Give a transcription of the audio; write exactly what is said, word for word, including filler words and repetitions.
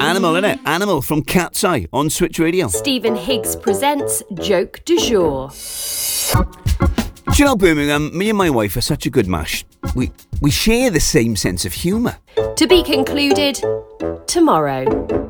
Animal, innit? Animal from Cat's Eye on Switch Radio. Stephen Higgs presents Joke du Jour. Do you know, Birmingham, me and my wife are such a good mash. We, we share the same sense of humour. To be concluded tomorrow.